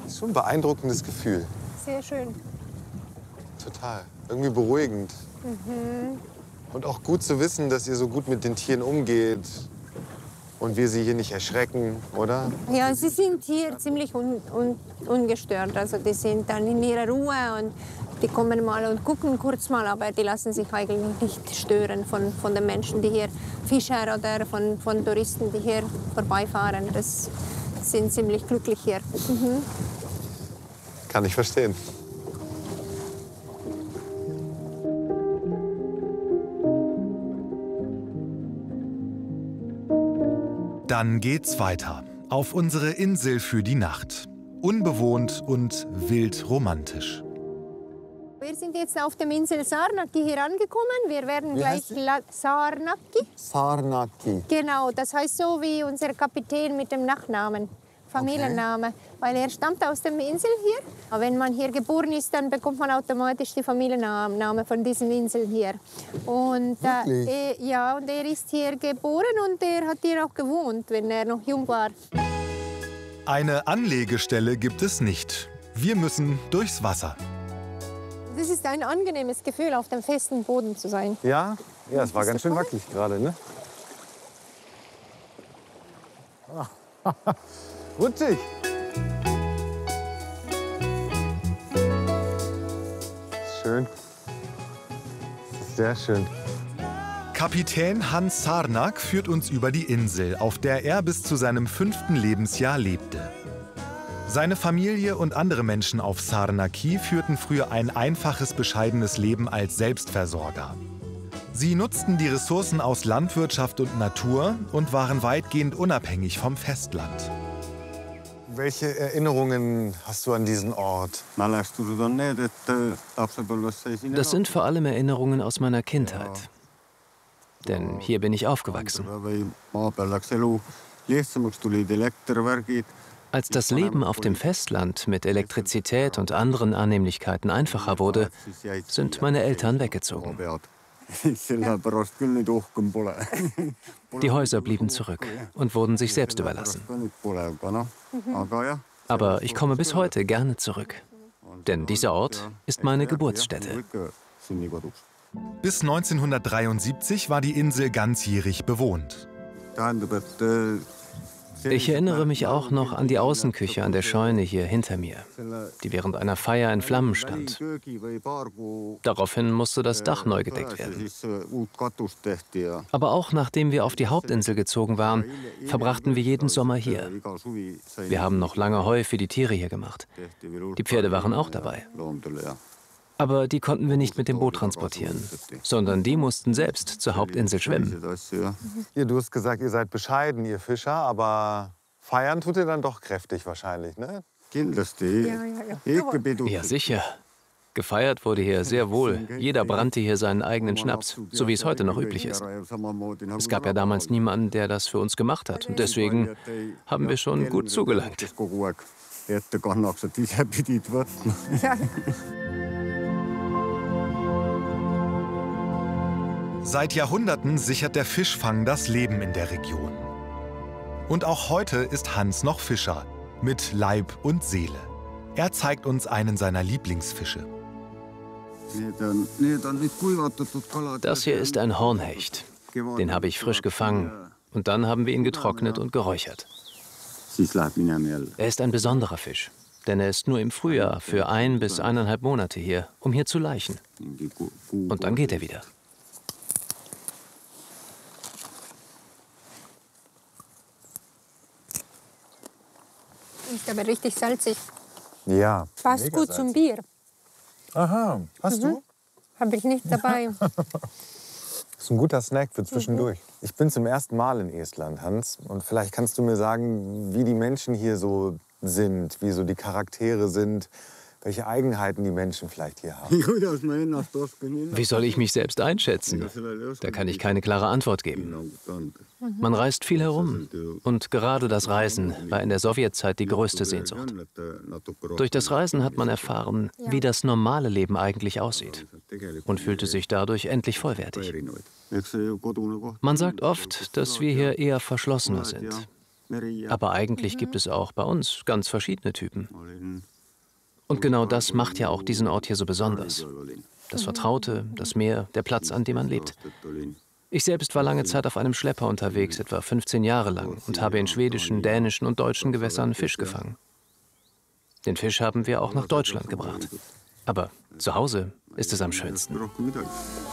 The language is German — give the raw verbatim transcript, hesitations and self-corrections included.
Das ist schon ein beeindruckendes Gefühl. Sehr schön. Total. Irgendwie beruhigend. Mhm. Und auch gut zu wissen, dass ihr so gut mit den Tieren umgeht. Und wir sie hier nicht erschrecken, oder? Ja, sie sind hier ziemlich un, un, ungestört. Also die sind dann in ihrer Ruhe und die kommen mal und gucken kurz mal, aber die lassen sich eigentlich nicht stören von, von den Menschen, die hier Fischer oder von, von Touristen, die hier vorbeifahren. Das sind ziemlich glücklich hier. Mhm. Kann ich verstehen. Dann geht's weiter. Auf unsere Insel für die Nacht. Unbewohnt und wild romantisch. Wir sind jetzt auf der Insel Saarnaki hier angekommen. Wir werden Wie gleich heißt Saarnaki. Saarnaki. Genau, das heißt so wie unser Kapitän mit dem Nachnamen, Familienname, okay. Weil er stammt aus der Insel hier. Aber wenn man hier geboren ist, dann bekommt man automatisch die Familienname von diesen Inseln hier. Und äh, äh, ja, und er ist hier geboren und er hat hier auch gewohnt, wenn er noch jung war. Eine Anlegestelle gibt es nicht. Wir müssen durchs Wasser. Das ist ein angenehmes Gefühl, auf dem festen Boden zu sein. Ja, ja, es war ganz schön wackelig gerade, ne? Rutschig. Schön. Das ist sehr schön. Kapitän Hans Sarnak führt uns über die Insel, auf der er bis zu seinem fünften Lebensjahr lebte. Seine Familie und andere Menschen auf Saarnaki führten früher ein einfaches, bescheidenes Leben als Selbstversorger. Sie nutzten die Ressourcen aus Landwirtschaft und Natur und waren weitgehend unabhängig vom Festland. Welche Erinnerungen hast du an diesen Ort? Das sind vor allem Erinnerungen aus meiner Kindheit. Denn hier bin ich aufgewachsen. Als das Leben auf dem Festland mit Elektrizität und anderen Annehmlichkeiten einfacher wurde, sind meine Eltern weggezogen. Die Häuser blieben zurück und wurden sich selbst überlassen. Aber ich komme bis heute gerne zurück. Denn dieser Ort ist meine Geburtsstätte. Bis neunzehnhundertdreiundsiebzig war die Insel ganzjährig bewohnt. Ich erinnere mich auch noch an die Außenküche an der Scheune hier hinter mir, die während einer Feier in Flammen stand. Daraufhin musste das Dach neu gedeckt werden. Aber auch nachdem wir auf die Hauptinsel gezogen waren, verbrachten wir jeden Sommer hier. Wir haben noch lange Heu für die Tiere hier gemacht. Die Pferde waren auch dabei. Aber die konnten wir nicht mit dem Boot transportieren, sondern die mussten selbst zur Hauptinsel schwimmen. Ja, du hast gesagt, ihr seid bescheiden, ihr Fischer, aber feiern tut ihr dann doch kräftig wahrscheinlich, ne? Ja, ja, ja. Ja, sicher. Gefeiert wurde hier sehr wohl. Jeder brannte hier seinen eigenen Schnaps, so wie es heute noch üblich ist. Es gab ja damals niemanden, der das für uns gemacht hat. Und deswegen haben wir schon gut zugelangt. Ja. Seit Jahrhunderten sichert der Fischfang das Leben in der Region. Und auch heute ist Hans noch Fischer, mit Leib und Seele. Er zeigt uns einen seiner Lieblingsfische. Das hier ist ein Hornhecht. Den habe ich frisch gefangen. Und dann haben wir ihn getrocknet und geräuchert. Er ist ein besonderer Fisch. Denn er ist nur im Frühjahr für ein bis eineinhalb Monate hier, um hier zu laichen. Und dann geht er wieder. Ist aber richtig salzig. Ja. Passt gut salzig. zum Bier. Aha, hast Mhm. du? Habe ich nicht dabei. Das ist ein guter Snack für zwischendurch. Mhm. Ich bin zum ersten Mal in Estland, Hans. Und vielleicht kannst du mir sagen, wie die Menschen hier so sind, wie so die Charaktere sind, welche Eigenheiten die Menschen vielleicht hier haben. Wie soll ich mich selbst einschätzen? Da kann ich keine klare Antwort geben. Man reist viel herum. Und gerade das Reisen war in der Sowjetzeit die größte Sehnsucht. Durch das Reisen hat man erfahren, wie das normale Leben eigentlich aussieht. Und fühlte sich dadurch endlich vollwertig. Man sagt oft, dass wir hier eher verschlossener sind. Aber eigentlich gibt es auch bei uns ganz verschiedene Typen. Und genau das macht ja auch diesen Ort hier so besonders. Das Vertraute, das Meer, der Platz, an dem man lebt. Ich selbst war lange Zeit auf einem Schlepper unterwegs, etwa fünfzehn Jahre lang, und habe in schwedischen, dänischen und deutschen Gewässern Fisch gefangen. Den Fisch haben wir auch nach Deutschland gebracht. Aber zu Hause ist es am schönsten.